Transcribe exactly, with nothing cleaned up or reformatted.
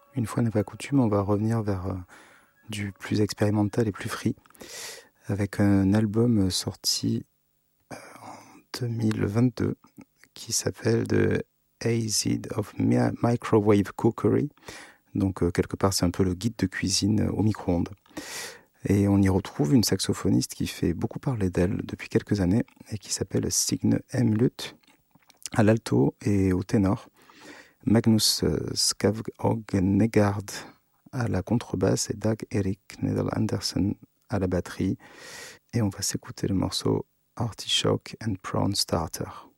Une fois n'est pas coutume, on va revenir vers euh, du plus expérimental et plus free, avec un album sorti euh, en deux mille vingt-deux qui s'appelle The Acid of Microwave Cookery. Donc euh, quelque part c'est un peu le guide de cuisine au micro-ondes. Et on y retrouve une saxophoniste qui fait beaucoup parler d'elle depuis quelques années et qui s'appelle Signe Hemlut à l'alto et au ténor. Magnus Skavåg-Negard à la contrebasse et Dag Erik Nedal Andersen à la batterie. Et on va s'écouter le morceau Artichoke and Prawn Starter.